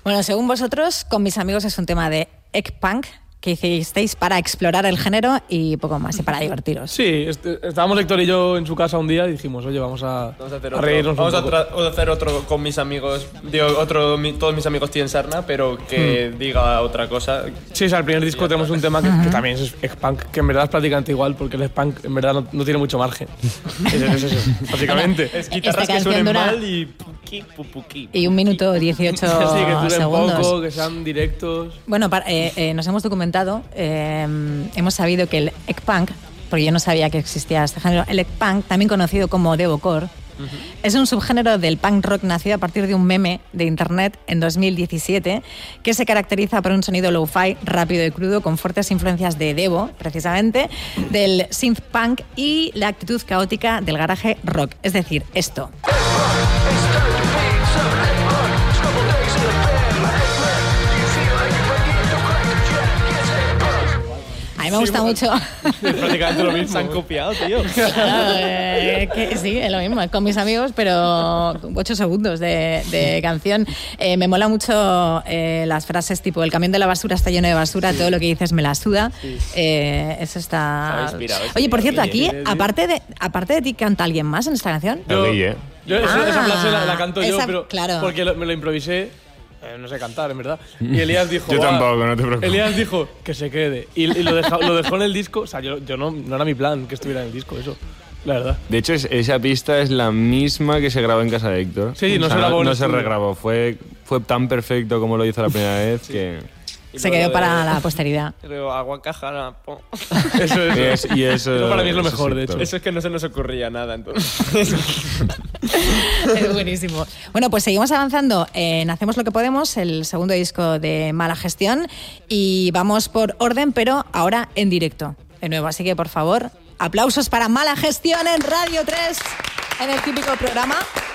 Bueno, según vosotros, Con mis amigos es un tema de Egg-Punk que hicisteis para explorar el género y poco más, y para divertiros. Sí, estábamos Héctor y yo en su casa un día y dijimos, oye, vamos a reírnos un poco. Vamos a hacer otro con mis amigos, todos mis amigos tienen sarna, pero que diga otra cosa. Sí, o sea, el primer disco tenemos un tema que también es Egg-Punk, que en verdad es prácticamente igual, porque el Egg-Punk en verdad no tiene mucho margen. Es eso, básicamente. Es guitarras que suenen mal y puki, puki. Y 1 minuto 18 sí, que duren segundos. poco, que sean directos. Bueno, nos hemos documentado, hemos sabido que el Egg-Punk, porque yo no sabía que existía este género, el Egg-Punk, también conocido como Devocore, es un subgénero del punk rock nacido a partir de un meme de internet en 2017 que se caracteriza por un sonido lo-fi rápido y crudo con fuertes influencias de Devo, precisamente, del synth punk y la actitud caótica del garaje rock. Es decir, esto. A mí me gusta mucho. Prácticamente lo mismo. Se han copiado, tío. Claro, sí, es lo mismo, es con mis amigos, pero 8 segundos de canción. Me mola mucho las frases tipo, el camión de la basura está lleno de basura, todo lo que dices me la suda. Eso está... Oye, por cierto, aquí, aparte de ti, ¿canta alguien más en esta canción? Yo esa frase la canto yo, pero claro. porque me lo improvisé. No sé cantar, en verdad. Y Elías dijo... Yo tampoco, no te preocupes. Elías dijo que se quede. Y lo dejó en el disco. O sea, yo no era mi plan que estuviera en el disco, eso. La verdad. De hecho, esa pista es la misma que se grabó en casa de Héctor. Sí, no se grabó. No se regrabó. Fue tan perfecto como lo hizo la primera vez que... Se quedó para la posteridad. Pero agua cajara. Eso para mí es lo mejor, de hecho. Eso es que no se nos ocurría nada, entonces. Es buenísimo. Bueno, pues seguimos avanzando en Hacemos lo que podemos, el segundo disco de Mala Gestión, y vamos por orden, pero ahora en directo de nuevo. Así que, por favor, aplausos para Mala Gestión en Radio 3, en el típico programa.